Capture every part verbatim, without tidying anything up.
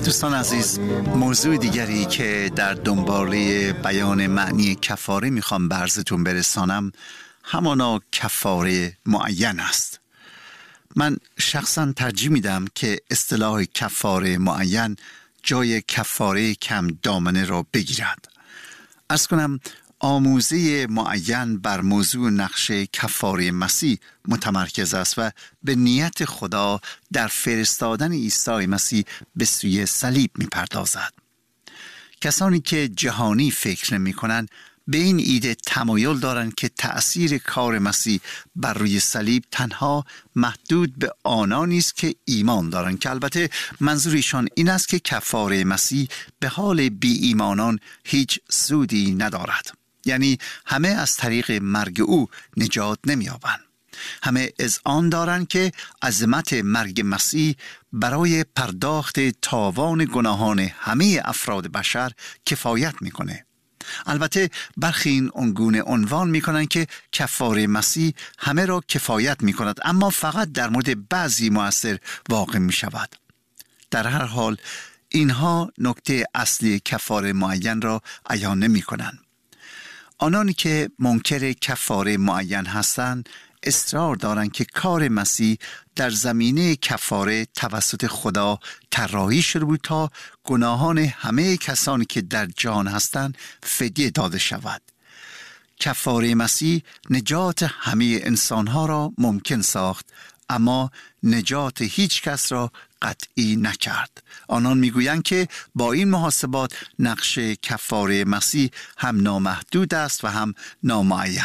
دوستان عزیز، موضوع دیگری که در دنباله بیان معنی کفاره میخوام برزتون برسانم همانا کفاره معین است. من شخصا ترجیح میدم که اصطلاح کفاره معین جای کفاره کم دامنه را بگیرد. عرض کنم آموزه معین بر موضوع نقش کفاره مسیح متمرکز است و به نیت خدا در فرستادن عیسی مسیح به سوی صلیب می‌پردازد. کسانی که جهانی فکر نمی‌کنند به این ایده تمایل دارند که تأثیر کار مسیح بر روی صلیب تنها محدود به آنانی است که ایمان دارند، که البته منظور ایشان این است که کفاره مسیح به حال بی ایمانان هیچ سودی ندارد. یعنی همه از طریق مرگ او نجات نمی‌یابند. همه اذعان دارند که عظمت مرگ مسیح برای پرداخت تاوان گناهان همه افراد بشر کفایت می‌کند. البته برخی این عنگونه عنوان می‌کنند که کفاره مسیح همه را کفایت می‌کند، اما فقط در مورد بعضی مؤثر واقع می‌شود. در هر حال اینها نکته اصلی کفاره معین را عیان نمی‌کنند. آنانی که منکر کفاره معین هستند اصرار دارند که کار مسیح در زمینه کفاره توسط خدا طراحی شده بود تا گناهان همه کسانی که در جهان هستند فدیه داده شود. کفاره مسیح نجات همه انسانها را ممکن ساخت، اما نجات هیچ کس را قطعی نکرد. آنان میگویند که با این محاسبات نقش کفاره مسیح هم نامحدود است و هم نامعین.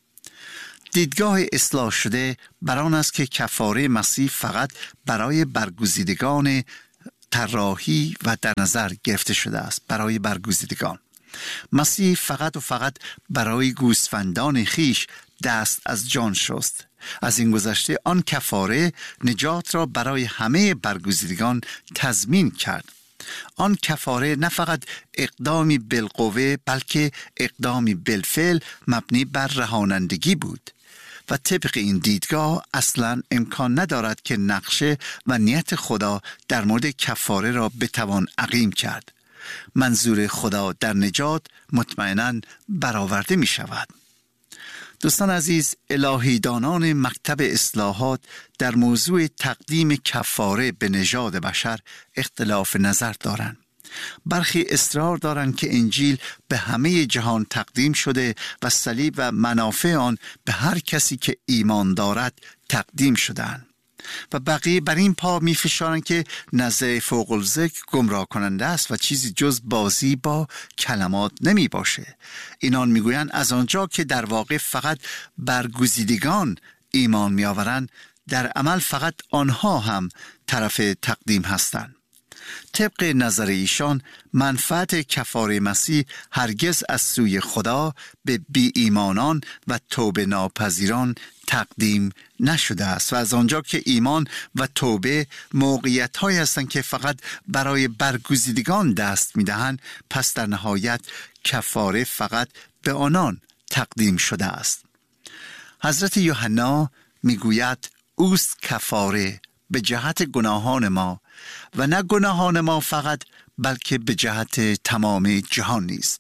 دیدگاه اصلاح شده بر آن است که کفاره مسیح فقط برای برگزیدگان طراحی و در نظر گرفته شده است. برای برگزیدگان مسیح فقط و فقط برای گوسفندان خیش دست از جان شست. از این گذشته آن کفاره نجات را برای همه برگزیدگان تضمین کرد. آن کفاره نه فقط اقدامی بالقوه بلکه اقدامی بالفعل مبنی بر رهانندگی بود و طبق این دیدگاه اصلا امکان ندارد که نقشه و نیت خدا در مورد کفاره را بتوان عقیم کرد. منظور خدا در نجات مطمئناً برآورده می شود. دوستان عزیز، الهیدانان مکتب اصلاحات در موضوع تقدیم کفاره به نژاد بشر اختلاف نظر دارند. برخی اصرار دارند که انجیل به همه جهان تقدیم شده و صلیب و منافع آن به هر کسی که ایمان دارد تقدیم شدند. و بقیه بر این پا می فشارند که نزع فوق الذکر گمراه کننده است و چیزی جز بازی با کلمات نمی باشه. اینان می گویند از آنجا که در واقع فقط برگزیدگان ایمان می آورند، در عمل فقط آنها هم طرف تقدیم هستند. طبق نظر ایشان منفعت کفاره مسیح هرگز از سوی خدا به بی ایمانان و توبه ناپذیران تقدیم نشده است و از آنجا که ایمان و توبه موقعیت هایی هستند که فقط برای برگزیدگان دست می دهند، پس در نهایت کفاره فقط به آنان تقدیم شده است. حضرت یوحنا می گوید اوست کفاره به جهت گناهان ما و نه گناهان ما فقط بلکه به جهت تمام جهان نیز.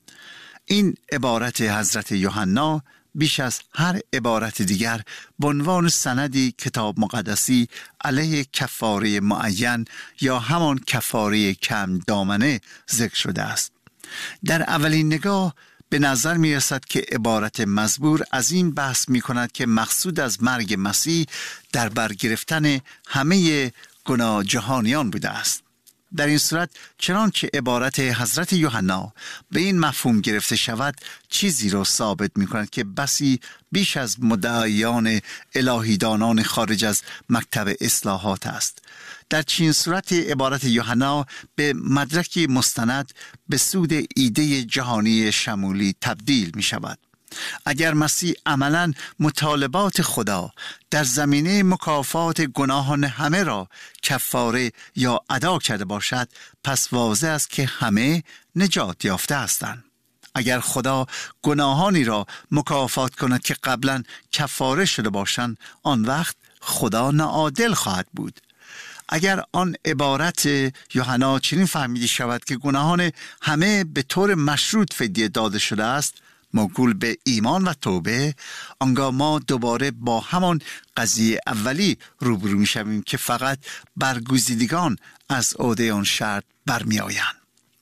این عبارت حضرت یوحنا بیش از هر عبارت دیگر به عنوان سندی کتاب مقدسی علیه کفاره معین یا همان کفاره کم دامنه ذکر شده است. در اولین نگاه به نظر می رسد که عبارت مزبور از این بحث می کند که مقصود از مرگ مسیح در بر گرفتن همه گناه جهانیان بوده است. در این صورت چنانچه عبارت حضرت یوحنا به این مفهوم گرفته شود چیزی را ثابت می کند که بسی بیش از مدعیان الهیدانان خارج از مکتب اصلاحات است. در چنین صورت عبارت یوحنا به مدرکی مستند به سود ایده جهانی شمولی تبدیل می شود. اگر مسیح عملاً مطالبات خدا در زمینه مکافات گناهان همه را کفاره یا ادا کرده باشد، پس واضح است که همه نجات یافته هستند. اگر خدا گناهانی را مکافات کند که قبلاً کفاره شده باشند، آن وقت خدا ناعادل خواهد بود. اگر آن عبارت یوحنا چنین فهمیده شود که گناهان همه به طور مشروط فدیه داده شده است، موکول به ایمان و توبه، آنگاه ما دوباره با همان قضیه اولی روبرو می شویم که فقط برگزیدگان از عهده آن شرط برمی آیند.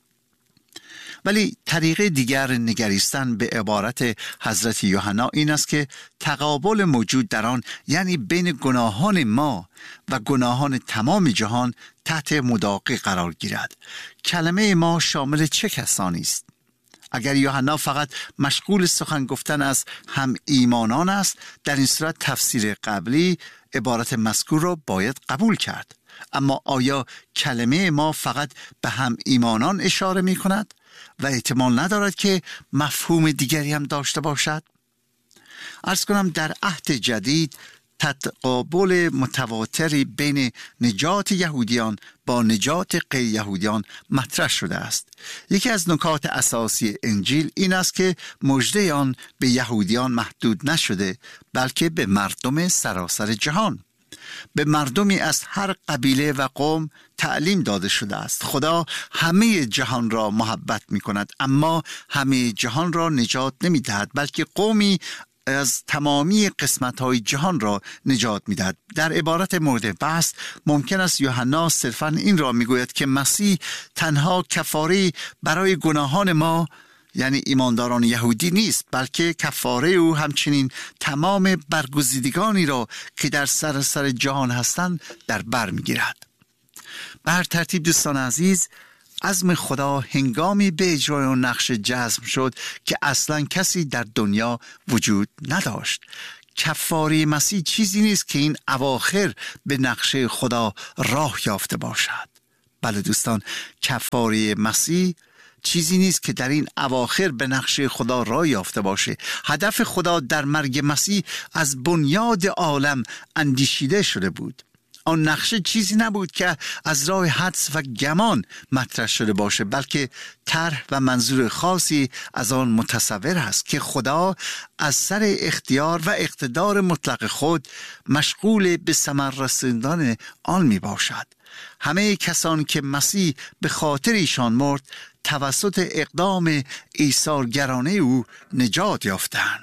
ولی طریقه دیگر نگریستن به عبارت حضرت یوحنا این است که تقابل موجود در آن، یعنی بین گناهان ما و گناهان تمام جهان، تحت مداقه قرار گیرد. کلمه ما شامل چه کسانی است؟ اگر یوحنا فقط مشغول سخن گفتن از هم ایمانان است، در این صورت تفسیر قبلی عبارت مذکور را باید قبول کرد. اما آیا کلمه ما فقط به هم ایمانان اشاره می کند و احتمال ندارد که مفهوم دیگری هم داشته باشد؟ عرض کنم در عهد جدید تقابل متواتری بین نجات یهودیان با نجات غیر یهودیان مطرح شده است. یکی از نکات اساسی انجیل این است که مژده آن به یهودیان محدود نشده، بلکه به مردم سراسر جهان، به مردمی از هر قبیله و قوم تعلیم داده شده است. خدا همه جهان را محبت می کند، اما همه جهان را نجات نمی دهد، بلکه قومی از تمامی قسمت‌های جهان را نجات می‌دهد. در عبارت مورد بحث ممکن است یوحنا صرفاً این را می‌گوید که مسیح تنها کفاره برای گناهان ما، یعنی ایمانداران یهودی نیست، بلکه کفاره او همچنین تمام برگزیدگانی را که در سراسر جهان هستند در بر می‌گیرد. به هر ترتیب دوستان عزیز، عزم خدا هنگامی به اجرای نقش جزم شد که اصلا کسی در دنیا وجود نداشت. کفاره مسیح چیزی نیست که این اواخر به نقشه خدا راه یافته باشد. بله دوستان، کفاره مسیح چیزی نیست که در این اواخر به نقشه خدا راه یافته باشه. هدف خدا در مرگ مسیح از بنیاد عالم اندیشیده شده بود. آن نقشه چیزی نبود که از راه حدس و گمان مطرح شده باشه، بلکه طرح و منظور خاصی از آن متصور است که خدا از سر اختیار و اقتدار مطلق خود مشغول به ثمر رساندن آن می باشد. همه کسانی که مسیح به خاطر ایشان مرد توسط اقدام ایثارگرانه او نجات یافتند.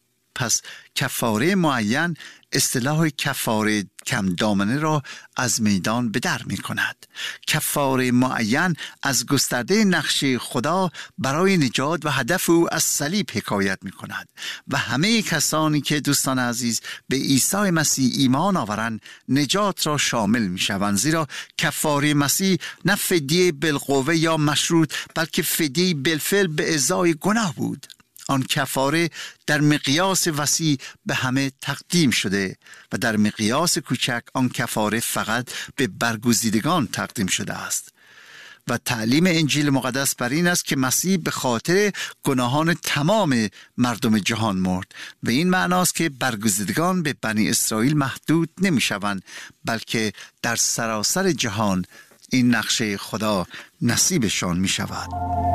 پس کفاره معین اصطلاح کفاره کم دامنه را از میدان به در می کند. کفاره معین از گسترده نقشه خدا برای نجات و هدف او از صلیب حکایت می کند و همه کسانی که دوستان عزیز به عیسی مسیح ایمان آورند نجات را شامل می شوند، زیرا کفاره مسیح نه فدیه بالقوه یا مشروط، بلکه فدیه بالفعل به ازای گناه بود. آن کفاره در مقیاس وسیع به همه تقدیم شده و در مقیاس کوچک آن کفاره فقط به برگزیدگان تقدیم شده است. و تعلیم انجیل مقدس بر این است که مسیح به خاطر گناهان تمام مردم جهان مرد. و این معناست که برگزیدگان به بنی اسرائیل محدود نمی شوند، بلکه در سراسر جهان این نقشه خدا نصیبشان می شود.